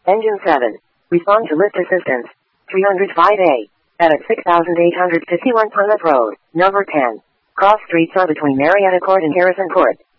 Engine 7. Respond to lift assistance. 305A. Edit 6851 Plymouth Road, number 10. Cross streets are between Marietta Court and Harrison Court.